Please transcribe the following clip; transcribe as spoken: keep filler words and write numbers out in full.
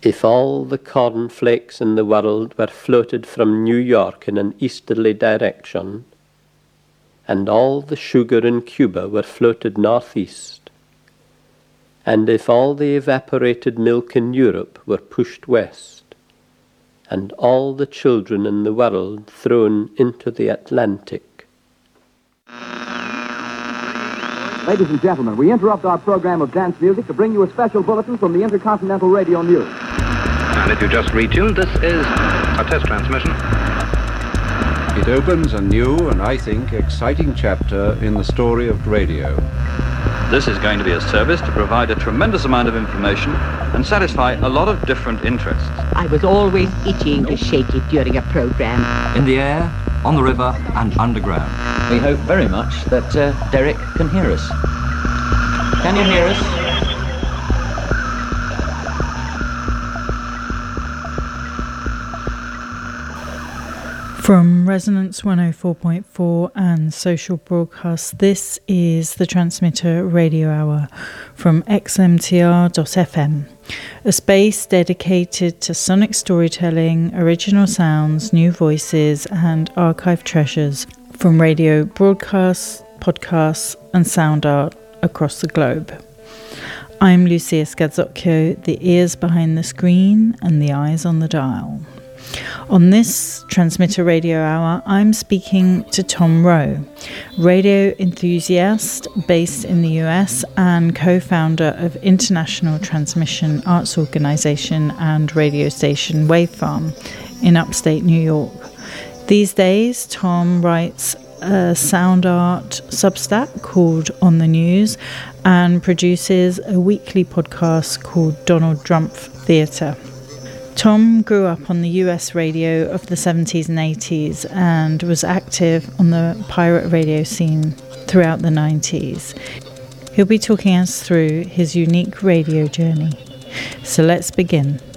If all the cornflakes in the world were floated from New York in an easterly direction, and all the sugar in Cuba were floated northeast, and if all the evaporated milk in Europe were pushed west, and all the children in the world thrown into the Atlantic. Ladies and gentlemen, we interrupt our program of dance music to bring you a special bulletin from the Intercontinental Radio News. And if you just retuned, this is a test transmission. It opens a new and, I think, exciting chapter in the story of radio. This is going to be a service to provide a tremendous amount of information and satisfy a lot of different interests. I was always itching to shake it during a program. In the air, on the river, and underground. We hope very much that uh, Derek can hear us. Can you hear us? From Resonance one oh four point four and Social Broadcast, this is the Transmitter Radio Hour from x m t r dot f m, a space dedicated to sonic storytelling, original sounds, new voices and archive treasures from radio broadcasts, podcasts and sound art across the globe. I'm Lucia Scazzocchio, the ears behind the screen and the eyes on the dial. On this Transmitter Radio Hour, I'm speaking to Tom Rowe, radio enthusiast based in the U S and co-founder of international transmission arts organisation and radio station Wavefarm in upstate New York. These days, Tom writes a sound art Substack called On the News and produces a weekly podcast called Donald Trump Theatre. Tom grew up on the U S radio of the seventies and eighties and was active on the pirate radio scene throughout the nineties. He'll be talking us through his unique radio journey. So let's begin.